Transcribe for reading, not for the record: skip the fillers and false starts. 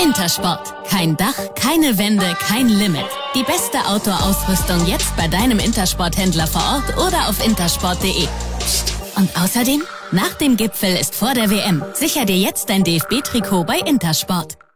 Intersport. Kein Dach, keine Wände, kein Limit. Die beste Outdoor-Ausrüstung jetzt bei deinem Intersport-Händler vor Ort oder auf intersport.de. Und außerdem, nach dem Gipfel ist vor der WM. Sicher dir jetzt dein DFB-Trikot bei Intersport.